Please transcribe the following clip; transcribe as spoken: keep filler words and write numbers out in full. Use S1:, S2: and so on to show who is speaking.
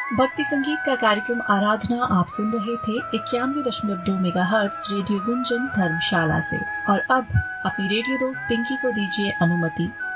S1: भक्ति संगीत का कार्यक्रम आराधना आप सुन रहे थे इक्यानवे दशमलव दो मेगा हर्ट्ज रेडियो गुंजन धर्मशाला से। और अब अपनी रेडियो दोस्त पिंकी को दीजिए अनुमति